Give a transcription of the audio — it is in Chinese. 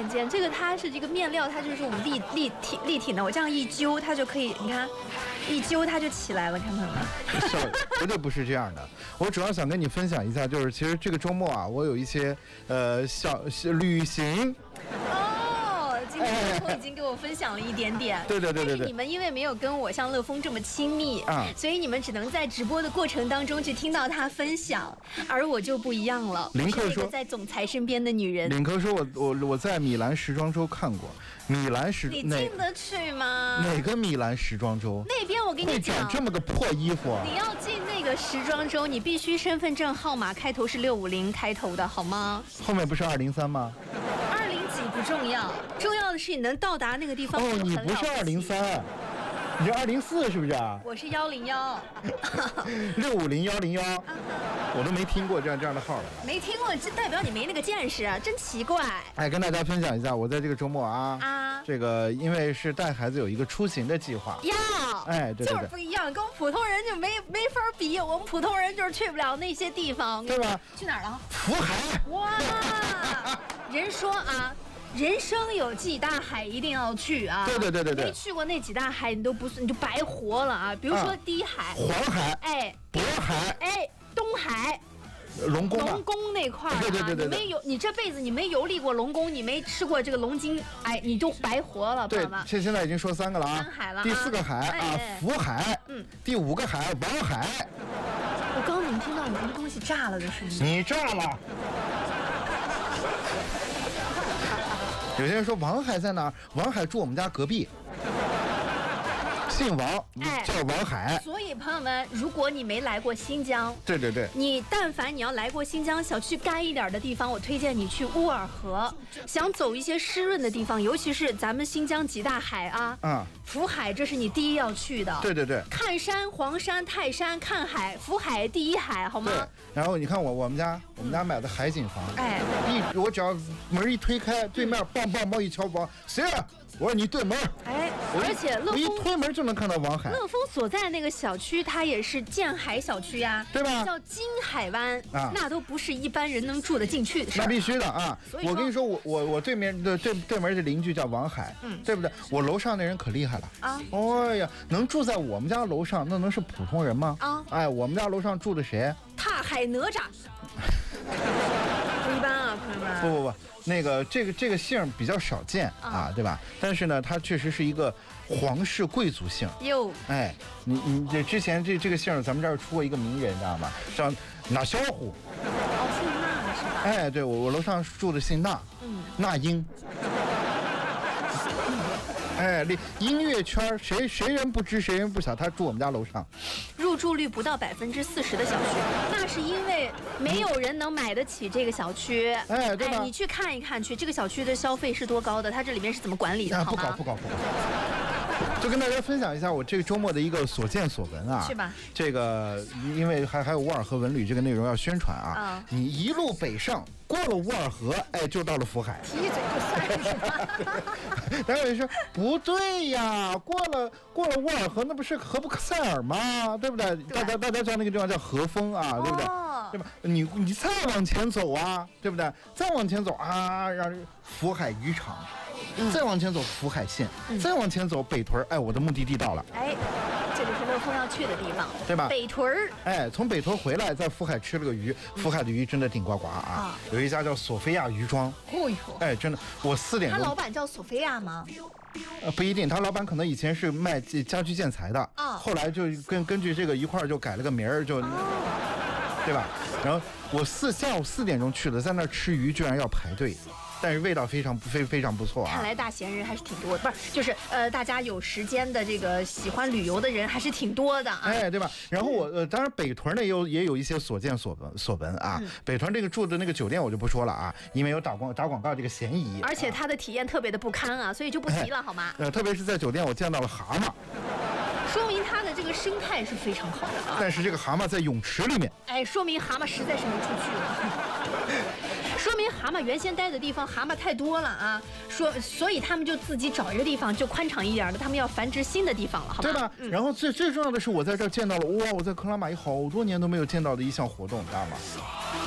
间。这个它是这个面料，它就是这种立体的，我这样一揪，它就可以，你看，一揪它就起来了，看到吗？ 绝对不是这样的。我主要想跟你分享一下，就是其实这个周末啊，我有一些小旅行。 今天乐峰已经给我分享了一点点， 对。但是你们因为没有跟我像乐峰这么亲密啊，所以你们只能在直播的过程当中去听到他分享，而我就不一样了。 林克说， 在总裁身边的女人。 林克说我在米兰时装周看过，米兰你进得去吗？ 哪个米兰时装周？ 那边我跟你讲， 这么个破衣服啊！ 你要进那个时装周，你必须身份证号码开头是650开头的，好吗？ 后面不是203吗？ 不重要，重要的是你能到达那个地方。 你不是203，你是204是不是啊？ 我是101。 650101，我都没听过这样的号了。 没听过，这代表你没那个见识啊，真奇怪。 跟大家分享一下，我在这个周末这个因为是带孩子有一个出行的计划。对， 就是不一样，跟我们普通人就没法比。我们普通人就是去不了那些地方， 对吧？ 去哪儿了？ 福海。 哇，人说啊。人生有几大海一定要去啊！ 对， 没去过那几大海，你就白活了啊！比如说第一海， 黄海，渤海， 东海， 龙宫那块儿啊， 对， 你这辈子你没游历过龙宫，你没吃过这个龙筋，你就白活了， 对吗？现在已经说3个了啊， 3海了， 第4个海福海，第5个海王海。 我刚能听到你什么东西炸了的声音， 你炸了。有些人说王海在哪儿？王海住我们家隔壁，姓王，叫王海。 所以朋友们，如果你没来过新疆， 对， 你但凡你要来过新疆，想去干一点的地方，我推荐你去乌尔河。想走一些湿润的地方，尤其是咱们新疆几大海福海，这是你第一要去的。 对， 看山，黄山、泰山，看海，福海第一海，好吗？ 对。然后你看我们家买的海景房，我只要门一推开，对面棒一敲王，谁啊？我说你对门， 而且乐峰我一推门就能看到王海。 乐峰所在那个小区，它也是建海小区呀， 对吧？ 叫金海湾那都不是一般人能住得进去的事。 那必须的啊！我跟你说，我对面的对门的邻居叫王海，对不对？我楼上那人可厉害了哎呀，能住在我们家楼上，那能是普通人吗？我们家楼上住的谁？ 踏海哪吒。不一般啊，朋友们。 不，那个这个姓比较少见对吧？但是呢，它确实是一个皇室贵族姓。你这之前这个姓，咱们这儿出过一个名人，你知道吗？叫那小虎。 姓那是吧？ 对，我楼上住的姓那，那英。音乐圈谁人不知谁人不晓，他住我们家楼上。 入住率不到40%的小区，那是因为没有人能买得起这个小区。 对吧？ 你去看一看去，这个小区的消费是多高的？它这里面是怎么管理的？ 不搞。就跟大家分享一下我这个周末的一个所见所闻是吧？ 这个因为还有乌尔河文旅这个内容要宣传你一路北上，过了乌尔河，就到了福海。 提嘴就算是吧。 当然有人说不对呀，过了乌尔河，那不是荷布塞尔吗？对不对？大家知道那个地方叫和风对不对？对吧？你再往前走对不对？再往前走让福海渔场。再往前走福海县，再往前走北屯，我的目的地到了。 这就是乐峰要去的地方， 对吧？ 北屯。 从北屯回来，在福海吃了个鱼，福海的鱼真的顶呱呱有一家叫索菲亚鱼庄，真的，我4点钟。 他老板叫索菲亚吗？ 不一定，他老板可能以前是卖家居建材的，后来就根据这个一块就改了个名儿，对吧？然后我下午4点钟去的，在那儿吃鱼居然要排队。但是味道非常不错看来大闲人还是挺多的，不是就是大家有时间的这个喜欢旅游的人还是挺多的对吧？然后我当然北屯呢也有一些所见所闻北屯这个住的那个酒店我就不说了因为有打广告这个嫌疑， 而且他的体验特别的不堪所以就不提了好吗？ 特别是在酒店我见到了蛤蟆， 说明它的这个生态是非常好的但是这个蛤蟆在泳池里面， 说明蛤蟆实在是没出去了。说明蛤蟆原先待的地方蛤蟆太多了所以他们就自己找一个地方就宽敞一点的，他们要繁殖新的地方了，好吧？ 对吧？然后最重要的是我在这儿见到了我在克拉玛依好多年都没有见到的一项活动，你知道吗？